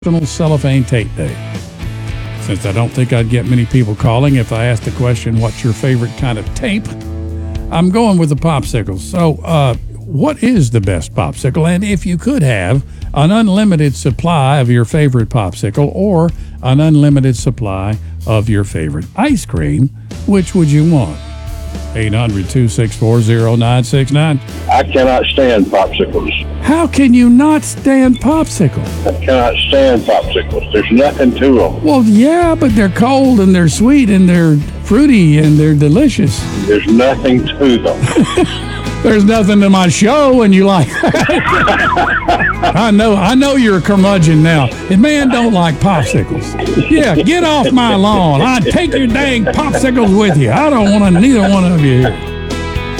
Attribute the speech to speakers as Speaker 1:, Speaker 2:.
Speaker 1: Cellophane Tape Day. Since I don't think I'd get many people calling if I asked the question, what's your favorite kind of tape? I'm going with the popsicles. So, what is the best popsicle? And if you could have an unlimited supply of your favorite popsicle or an unlimited supply of your favorite ice cream, which would you want? 800-264-0969.
Speaker 2: I cannot stand popsicles.
Speaker 1: How can you not stand popsicles?
Speaker 2: I cannot stand popsicles. There's nothing to them.
Speaker 1: Well, yeah, but they're cold and they're sweet and they're fruity and they're delicious.
Speaker 2: There's nothing to them.
Speaker 1: There's nothing to my show, and you like. I know you're a curmudgeon now. And man don't like popsicles. Yeah, get off my lawn. I'd take your dang popsicles with you. I don't want neither one of you here.